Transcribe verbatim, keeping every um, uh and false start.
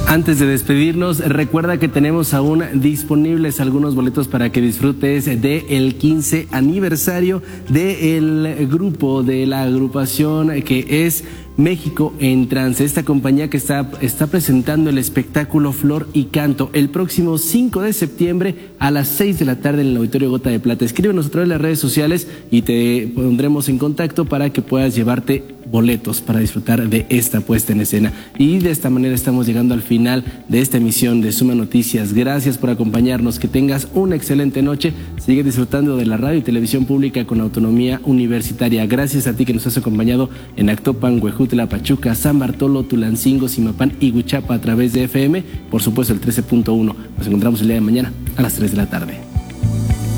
Antes de despedirnos, recuerda que tenemos aún disponibles algunos boletos para que disfrutes del quince aniversario del grupo, de la agrupación que es México en Trance, esta compañía que está, está presentando el espectáculo Flor y Canto el próximo cinco de septiembre a las seis de la tarde en el Auditorio Gota de Plata. Escríbenos a través de las redes sociales y te pondremos en contacto para que puedas llevarte boletos para disfrutar de esta puesta en escena. Y de esta manera estamos llegando al final de esta emisión de Suma Noticias. Gracias por acompañarnos, que tengas una excelente noche, sigue disfrutando de la radio y televisión pública con autonomía universitaria. Gracias a ti que nos has acompañado en Actopan, Huejutla, Pachuca, San Bartolo, Tulancingo, Zimapán y Huichapa a través de F M, por supuesto el trece punto uno. Nos encontramos el día de mañana a las tres de la tarde.